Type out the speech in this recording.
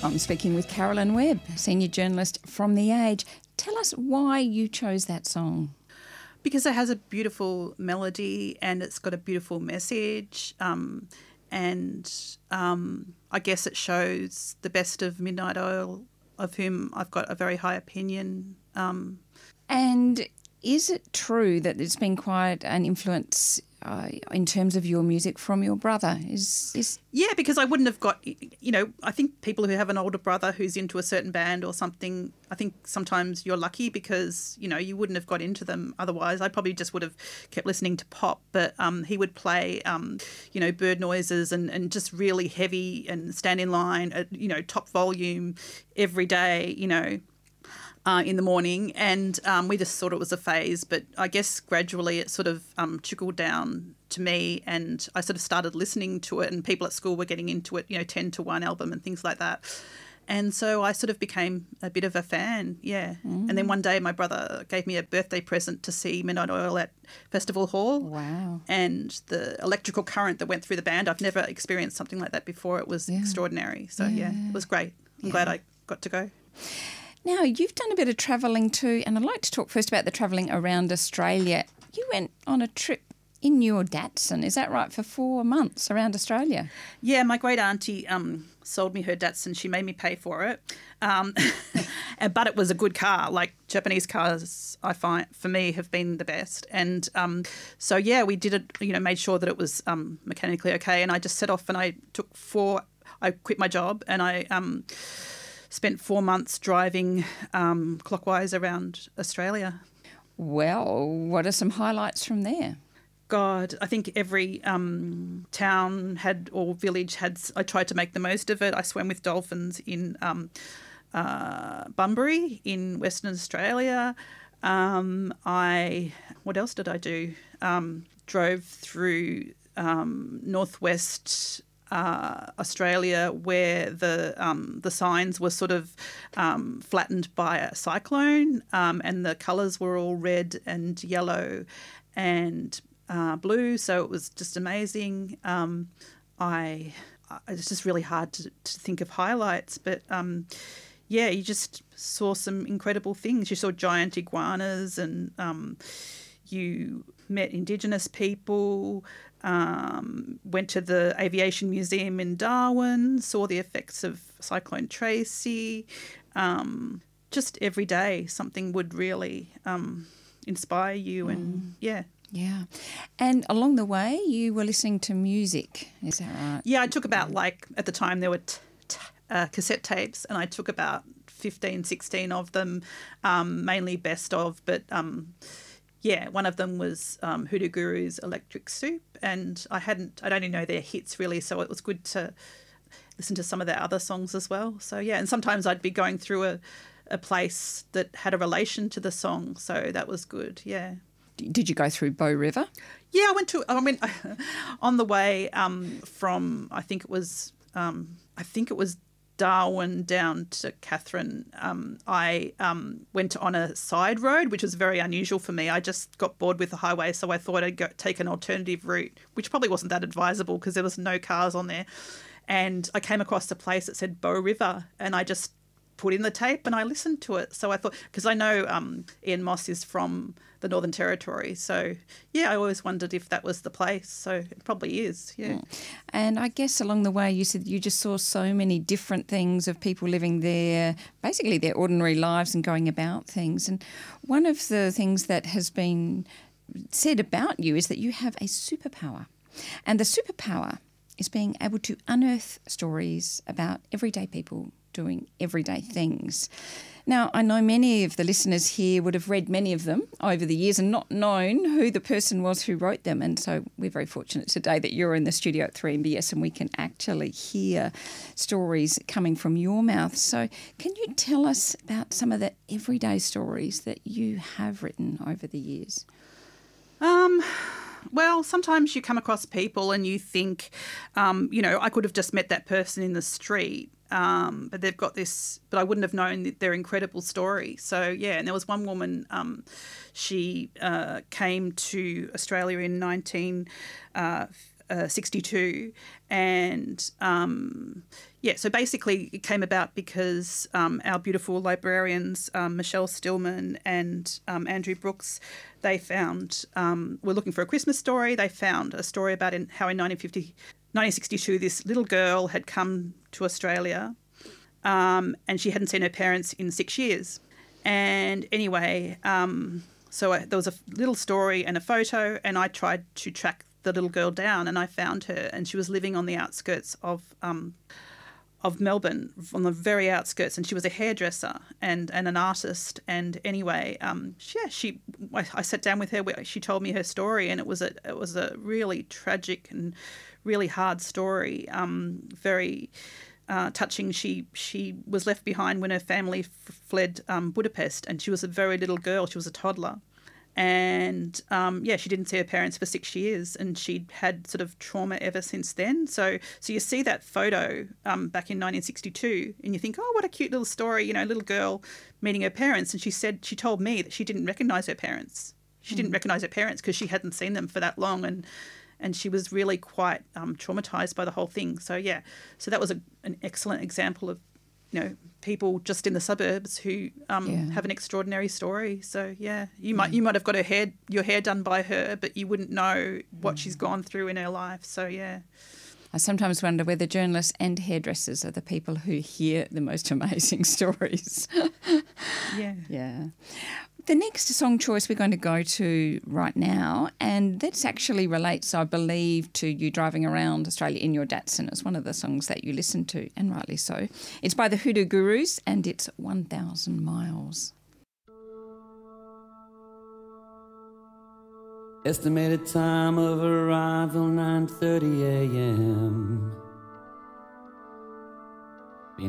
I'm speaking with Carolyn Webb, senior journalist from The Age. Tell us why you chose that song. Because it has a beautiful melody and it's got a beautiful message, and I guess it shows the best of Midnight Oil, of whom I've got a very high opinion. And is it true that there's been quite an influence in terms of your music from your brother? Yeah, because I wouldn't have got, I think people who have an older brother who's into a certain band or something, I think sometimes you're lucky because, you wouldn't have got into them otherwise. I probably just would have kept listening to pop, but he would play, bird noises and just really heavy and stand in line at, top volume every day, in the morning, and we just thought it was a phase, but I guess gradually it sort of trickled down to me, and I sort of started listening to it, and people at school were getting into it, 10 to 1 album and things like that. And so I sort of became a bit of a fan, yeah. And then one day my brother gave me a birthday present to see Midnight Oil at Festival Hall. Wow. And the electrical current that went through the band, I've never experienced something like that before. It was extraordinary. So, it was great. I'm glad I got to go. Now, you've done a bit of travelling too, and I'd like to talk first about the travelling around Australia. You went on a trip in your Datsun, is that right, for 4 months around Australia? Yeah, my great auntie sold me her Datsun. She made me pay for it. But it was a good car. Like Japanese cars, I find, for me, have been the best. And so, we did it, made sure that it was mechanically okay. And I just set off and I quit my job and I spent 4 months driving clockwise around Australia. Well, what are some highlights from there? God, I think every town had or village had. I tried to make the most of it. I swam with dolphins in Bunbury in Western Australia. What else did I do? Drove through northwest Australia, where the signs were sort of flattened by a cyclone, and the colours were all red and yellow and blue. So it was just amazing. It's just really hard to think of highlights, but you just saw some incredible things. You saw giant iguanas, and you met Indigenous people. Went to the Aviation Museum in Darwin, saw the effects of Cyclone Tracy. Just every day something would really inspire you Yeah. And along the way you were listening to music, is that right? Yeah, I took about, at the time there were cassette tapes, and I took about 15, 16 of them, mainly best of, but one of them was Hoodoo Guru's Electric Soup, and I'd only know their hits really, so it was good to listen to some of their other songs as well. So and sometimes I'd be going through a place that had a relation to the song, so that was good. Yeah. Did you go through Bow River? Yeah, I went on the way from I think it was Darwin down to Katherine. I went on a side road, which was very unusual for me. I just got bored with the highway, so I thought I'd take an alternative route, which probably wasn't that advisable because there was no cars on there. And I came across a place that said Bow River, and I just put in the tape and I listened to it. So I thought, because I know Ian Moss is from the Northern Territory, so I always wondered if that was the place. So it probably is, yeah. And I guess along the way you said you just saw so many different things of people living basically their ordinary lives and going about things. And one of the things that has been said about you is that you have a superpower. And the superpower is being able to unearth stories about everyday people doing everyday things. Now, I know many of the listeners here would have read many of them over the years and not known who the person was who wrote them. And so we're very fortunate today that you're in the studio at 3MBS and we can actually hear stories coming from your mouth. So can you tell us about some of the everyday stories that you have written over the years? Well, sometimes you come across people and you think, I could have just met that person in the street, but they've got this, but I wouldn't have known their incredible story. So, and there was one woman, she came to Australia in 62. And so basically it came about because our beautiful librarians, Michelle Stillman and Andrew Brooks, they found, were looking for a Christmas story. They found a story about how in 1962 this little girl had come to Australia and she hadn't seen her parents in 6 years. And anyway, so there was a little story and a photo, and I tried to track the little girl down, and I found her, and she was living on the outskirts of Melbourne, on the very outskirts, and she was a hairdresser and an artist. And anyway, I sat down with her. She told me her story, and it was a really tragic and really hard story. Very touching. She was left behind when her family fled Budapest, and she was a very little girl. She was a toddler. And, she didn't see her parents for 6 years, and she'd had sort of trauma ever since then. So you see that photo back in 1962, and you think, oh, what a cute little story, little girl meeting her parents. And she told me that she didn't recognise her parents. She didn't recognise her parents because she hadn't seen them for that long, and she was really quite traumatised by the whole thing. So, so that was an excellent example of, people just in the suburbs who have an extraordinary story. So, you might have got your hair done by her, but you wouldn't know what she's gone through in her life. So, I sometimes wonder whether journalists and hairdressers are the people who hear the most amazing stories. Yeah. The next song choice we're going to go to right now, and that actually relates, I believe, to you driving around Australia in your Datsun. It's one of the songs that you listen to, and rightly so. It's by the Hoodoo Gurus, and it's 1,000 Miles. Estimated time of arrival 9:30 a.m.